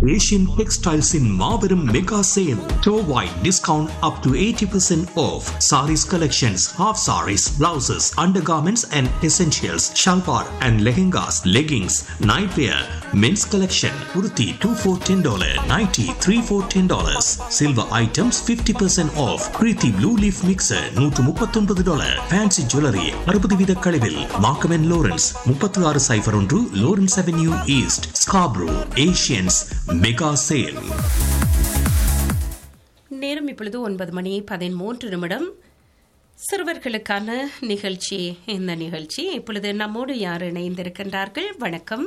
Asian Textiles in Marverum Mega Sale. Store-wide discount up to 80% off. Saris collections, half saris, blouses, undergarments and essentials, shalwar and lehengas, leggings, nightwear, men's collection, kurti 2 for $10, nighty 3 for $10. Silver items 50% off. Preeti Blue Leaf Mixer $139. Fancy Jewelry 60 வீத கழிவில். Markham and Lawrence 3601 Lawrence Avenue East, Scarborough. Asians Mega Sale. நேரம் இப்பொழுது 9:13 சிறுவர்களுக்கான நிகழ்ச்சி. இந்த நிகழ்ச்சி இப்பொழுது நம்மோடு யார் இணைந்திருக்கின்றார்கள்? வணக்கம்.